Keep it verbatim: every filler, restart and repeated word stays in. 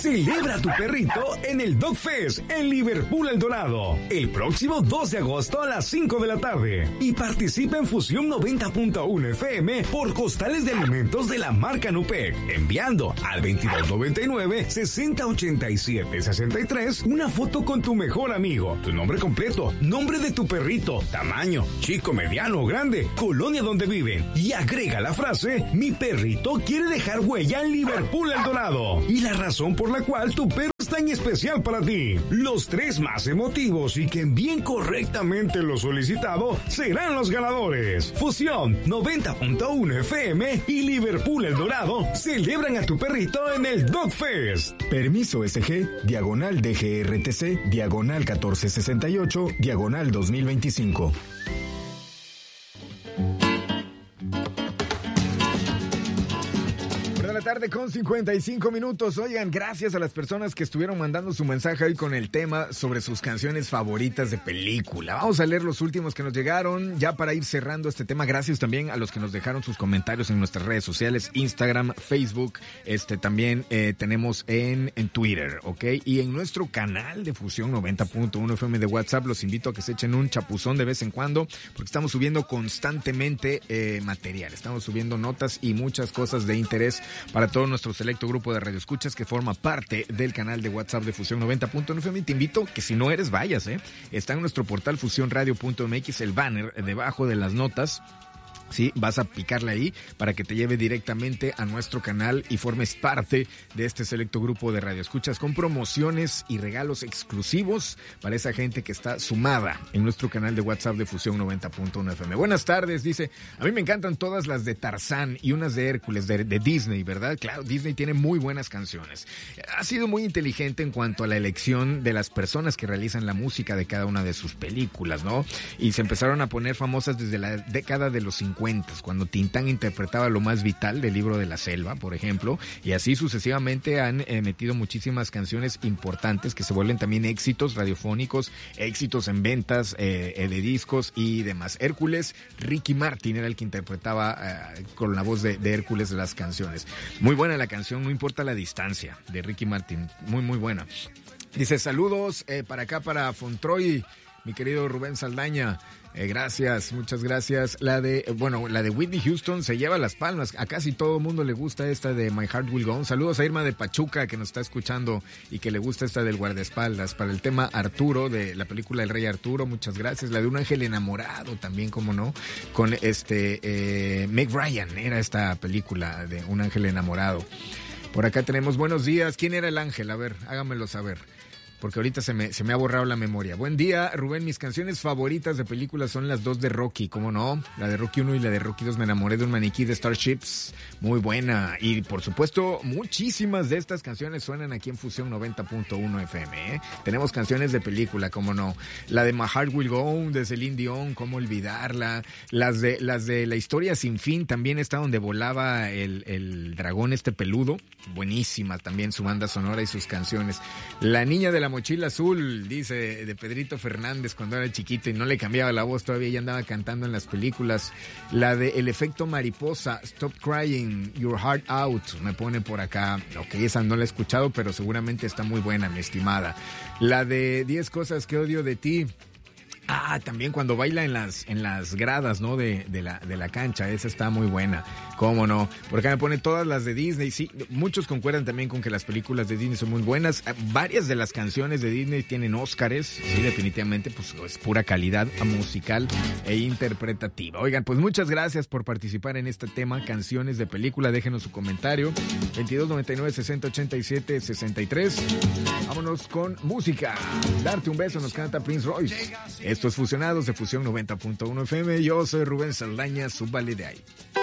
Celebra tu perrito en el Dog Fest en Liverpool El Dorado el próximo dos de agosto a las cinco de la tarde y participa en Fusión noventa punto uno F M por costales de alimentos de la marca Nupec, enviando al veintidós noventa y nueve, sesenta ochenta y siete sesenta y tres una foto con tu mejor amigo, tu nombre completo, nombre de tu perrito, tamaño, chico, mediano o grande, colonia donde viven y agrega la frase: mi perrito quiere dejar huella en Liverpool El Dorado y la razón por la cual tu perro es tan especial para ti. Los tres más emotivos y que envíen correctamente lo solicitado serán los ganadores. Fusión noventa punto uno F M y Liverpool El Dorado celebran a tu perrito en el Dog Fest. Permiso S G, diagonal D G R T C, diagonal catorce sesenta y ocho, diagonal dos mil veinticinco. Tarde con cincuenta y cinco minutos. Oigan, gracias a las personas que estuvieron mandando su mensaje hoy con el tema sobre sus canciones favoritas de película. Vamos a leer los últimos que nos llegaron ya para ir cerrando este tema. Gracias también a los que nos dejaron sus comentarios en nuestras redes sociales, Instagram, Facebook, este también eh, tenemos en, en Twitter, ¿ok? Y en nuestro canal de Fusión noventa punto uno F M de WhatsApp los invito a que se echen un chapuzón de vez en cuando porque estamos subiendo constantemente eh, material, estamos subiendo notas y muchas cosas de interés para todo nuestro selecto grupo de radioescuchas que forma parte del canal de WhatsApp de Fusión noventa punto uno F M. Te invito que si no eres, vayas, ¿eh? Está en nuestro portal fusión radio punto m x, el banner debajo de las notas. Sí, vas a picarle ahí para que te lleve directamente a nuestro canal y formes parte de este selecto grupo de radioescuchas con promociones y regalos exclusivos para esa gente que está sumada en nuestro canal de WhatsApp de Fusión noventa punto uno F M. Buenas tardes, dice, a mí me encantan todas las de Tarzán y unas de Hércules, de, de Disney, ¿verdad? Claro, Disney tiene muy buenas canciones. Ha sido muy inteligente en cuanto a la elección de las personas que realizan la música de cada una de sus películas, ¿no? Y se empezaron a poner famosas desde la década de los cincuenta, cuando Tintán interpretaba lo más vital del Libro de la Selva, por ejemplo, y así sucesivamente han eh, metido muchísimas canciones importantes que se vuelven también éxitos radiofónicos, éxitos en ventas eh, eh, de discos y demás. Hércules, Ricky Martin era el que interpretaba eh, con la voz de, de Hércules las canciones. Muy buena la canción, no importa la distancia, de Ricky Martin, muy muy buena. Dice, saludos eh, para acá, para Fontroy, mi querido Rubén Saldaña. Eh, gracias, muchas gracias. La de, bueno, la de Whitney Houston se lleva las palmas. A casi todo el mundo le gusta esta de My Heart Will Go On. Saludos a Irma de Pachuca que nos está escuchando y que le gusta esta del guardaespaldas. Para el tema Arturo, de la película El Rey Arturo, muchas gracias. La de Un Ángel Enamorado también, como no, con este eh, Meg Ryan, era esta película de Un Ángel Enamorado. Por acá tenemos buenos días. ¿Quién era el ángel? A ver, hágamelo saber, porque ahorita se me, se me ha borrado la memoria. Buen día, Rubén. Mis canciones favoritas de películas son las dos de Rocky, ¿cómo no? La de Rocky uno y la de Rocky dos. Me enamoré de un maniquí de Starships. Muy buena. Y, por supuesto, muchísimas de estas canciones suenan aquí en Fusión noventa punto uno F M, ¿eh? Tenemos canciones de película, ¿cómo no? La de My Heart Will Go On, de Celine Dion, ¿cómo olvidarla? Las de, las de La Historia Sin Fin, también está donde volaba el, el dragón este peludo. Buenísima también su banda sonora y sus canciones. La Niña de la Mochila Azul, dice, de Pedrito Fernández, cuando era chiquito y no le cambiaba la voz todavía, ya andaba cantando en las películas. La de El Efecto Mariposa, Stop Crying, Your Heart Out, me pone por acá. Ok, esa no la he escuchado, pero seguramente está muy buena, mi estimada. La de diez cosas que odio de ti. Ah, también cuando baila en las en las gradas, ¿no? De, de la de la cancha, esa está muy buena. ¿Cómo no? Por acá me pone todas las de Disney. Sí, muchos concuerdan también con que las películas de Disney son muy buenas. Varias de las canciones de Disney tienen Óscares. Sí, definitivamente, pues es pura calidad musical e interpretativa. Oigan, pues muchas gracias por participar en este tema, canciones de película. Déjenos su comentario. veintidós noventa y nueve, sesenta ochenta y siete, sesenta y tres. Vámonos con música. Darte un beso, nos canta Prince Royce. Estos Fusionados de Fusión noventa punto uno F M. Yo soy Rubén Saldaña, súbale de ahí.